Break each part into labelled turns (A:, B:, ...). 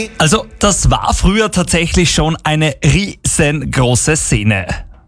A: Also, das war früher tatsächlich schon eine riesengroße Szene.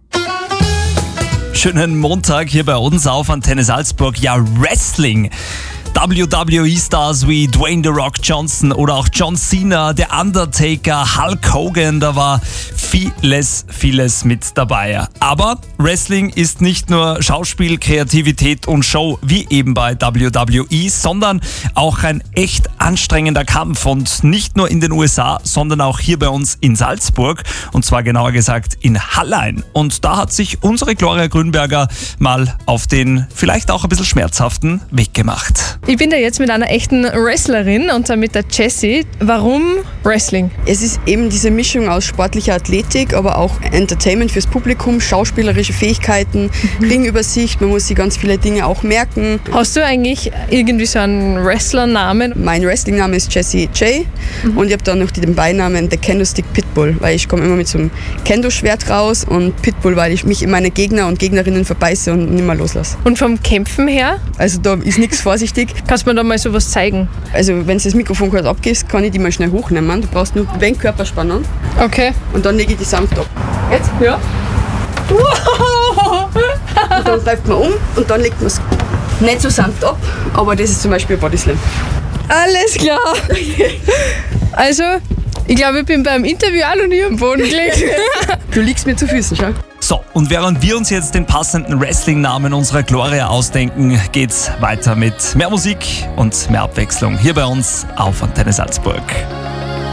A: Schönen Montag hier bei uns auf Antenne Salzburg. Ja, Wrestling. WWE-Stars wie Dwayne „The Rock“ Johnson oder auch John Cena, der Undertaker, Hulk Hogan, da war vieles mit dabei. Aber Wrestling ist nicht nur Schauspiel, Kreativität und Show wie eben bei WWE, sondern auch ein echt anstrengender Kampf und nicht nur in den USA, sondern auch hier bei uns in Salzburg und zwar genauer gesagt in Hallein. Und da hat sich unsere Gloria Grünberger mal auf den vielleicht auch ein bisschen schmerzhaften Weg gemacht.
B: Ich bin da jetzt mit einer echten Wrestlerin und zwar mit der Jessie. Warum Wrestling?
C: Es ist eben diese Mischung aus sportlicher Athletik, aber auch Entertainment fürs Publikum, schauspielerische Fähigkeiten, Ringübersicht, man muss sich ganz viele Dinge auch merken.
B: Hast du eigentlich irgendwie so einen Wrestlernamen?
C: Mein Wrestlingname ist Jessie J und ich habe dann noch den Beinamen der Kendo-Stick Pitbull, weil ich komme immer mit so einem Kendo-Schwert raus und Pitbull, weil ich mich in meine Gegner und Gegnerinnen verbeiße und nicht mehr loslasse.
B: Und vom Kämpfen her?
C: Also da ist nichts vorsichtig.
B: Kannst du mir da mal sowas zeigen?
C: Also wenn du das Mikrofon gerade abgibst, kann ich die mal schnell hochnehmen. Du brauchst nur ein wenig Körperspannung.
B: Okay.
C: Und dann lege ich die sanft ab. Jetzt?
B: Ja.
C: Und dann greift man um und dann legt man es nicht so sanft ab, aber das ist zum Beispiel Bodyslam.
B: Alles klar. Also, ich glaube, ich bin beim Interview auch noch nie am Boden gelegt.
C: Du liegst mir zu Füßen, schau.
A: So, und während wir uns jetzt den passenden Wrestling-Namen unserer Gloria ausdenken, geht's weiter mit mehr Musik und mehr Abwechslung hier bei uns auf Antenne Salzburg.